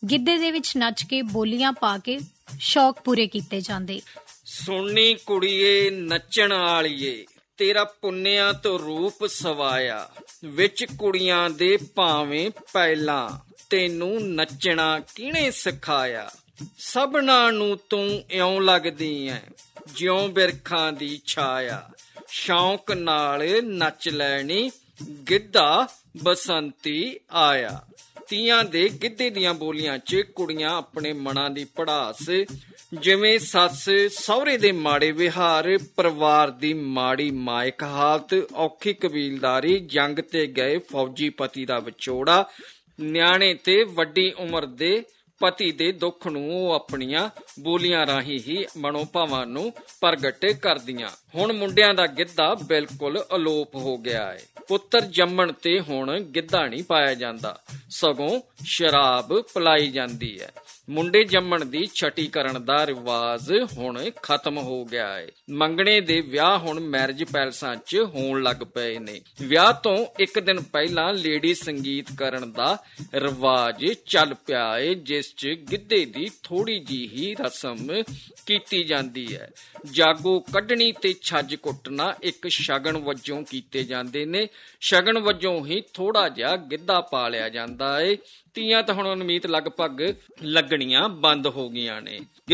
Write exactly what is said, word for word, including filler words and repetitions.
ਗਿੱਧੇ ਦੇ ਵਿੱਚ ਨੱਚ ਕੇ ਬੋਲੀਆਂ ਪਾ ਕੇ ਸ਼ੌਕ ਪੂਰੇ ਕੀਤੇ ਜਾਂਦੇ। ਸੁਣਨੀ ਕੁੜੀਏ ਨੱਚਣ ਵਾਲੀਏ, ਤੇਰਾ ਪੁੰਨਿਆਂ ਤੋਂ ਰੂਪ ਸਵਾਇਆ, ਵਿੱਚ ਕੁੜੀਆਂ ਦੇ ਭਾਵੇਂ ਪਹਿਲਾਂ, ਤੈਨੂੰ ਨੱਚਣਾ ਕਿਹਨੇ ਸਿਖਾਇਆ। ਸਭਨਾਂ ਨੂੰ ਤੂੰ ਇਉਂ ਲੱਗਦੀ ਐ ਜਿਉਂ ਬਿਰਖਾਂ ਦੀ ਛਾਇਆ, ਸ਼ੌਂਕ ਨਾਲ ਨੱਚ ਲੈਣੀ ਗਿੱਧਾ ਬਸੰਤੀ ਆਇਆ। ਤੀਆਂ ਦੇ ਗਿੱਧੇ ਦੀਆਂ ਬੋਲੀਆਂ 'ਚ ਕੁੜੀਆਂ ਆਪਣੇ ਮਨਾਂ ਦੀ ਭੜਾਸ, ਜਿਵੇਂ ਸੱਸ ਸਹੁਰੇ ਦੇ ਮਾੜੇ ਵਿਹਾਰ, ਪਰਿਵਾਰ ਦੀ ਮਾੜੀ ਮਾਇਕ ਹਾਲਤ, ਔਖੀ ਕਬੀਲਦਾਰੀ, ਜੰਗ ਤੇ ਗਏ ਫੌਜੀ ਪਤੀ ਦਾ ਵਿਛੋੜਾ, ਨਿਆਣੇ ਤੇ ਵੱਡੀ ਉਮਰ ਦੇ ਪਤੀ ਦੇ ਦੁੱਖ ਨੂੰ ਉਹ ਆਪਣੀਆਂ ਬੋਲੀਆਂ ਰਾਹੀਂ ਹੀ ਮਨੋਭਾਵਾਂ ਨੂੰ ਪ੍ਰਗਟ ਕਰਦੀਆਂ। ਹੁਣ ਮੁੰਡਿਆਂ ਦਾ ਗਿੱਧਾ ਬਿਲਕੁਲ ਅਲੋਪ ਹੋ ਗਿਆ ਹੈ। ਪੁੱਤਰ ਜੰਮਣ ਤੇ ਹੁਣ ਗਿੱਧਾ ਨਹੀਂ ਪਾਇਆ ਜਾਂਦਾ, ਸਗੋਂ ਸ਼ਰਾਬ ਪਿਲਾਈ ਜਾਂਦੀ ਹੈ। ਮੁੰਡੇ ਜੰਮਣ ਦੀ ਛਟੀ ਕਰਨ ਦਾ ਰਿਵਾਜ ਹੁਣ ਖਤਮ ਹੋ ਗਿਆ ਹੈ। ਮੰਗਣੇ ਦੇ ਵਿਆਹ ਹੁਣ ਮੈਰਿਜ ਪੈਲਸਾਂ 'ਚ ਹੋਣ ਲੱਗ ਪਏ ਨੇ। ਵਿਆਹ ਤੋਂ ਇੱਕ ਦਿਨ ਪਹਿਲਾਂ ਲੇਡੀ ਸੰਗੀਤ ਕਰਨ ਦਾ ਰਿਵਾਜ ਚੱਲ ਪਿਆ ਹੈ, ਜਿਸ 'ਚ ਗਿੱਧੇ ਦੀ ਥੋੜੀ ਜਿਹੀ ਰਸਮ ਕੀਤੀ ਜਾਂਦੀ ਹੈ। ਜਾਗੋ ਕੱਢਣੀ ਤੇ ਛੱਜ ਕੁੱਟਣਾ ਇੱਕ ਸ਼ਗਨ ਵਜੋਂ ਕੀਤੇ ਜਾਂਦੇ ਨੇ। ਸ਼ਗਨ ਵਜੋਂ ਹੀ ਥੋੜਾ ਜਿਹਾ ਗਿੱਧਾ ਪਾ ਲਿਆ ਜਾਂਦਾ ਹੈ। ਤੀਆਂ ਤਾਂ ਹੁਣ ਉਮੀਦ ਲਗਭਗ ਲੱਗਣੀਆਂ ਬੰਦ ਹੋ ਗਈਆਂ ਨੇ।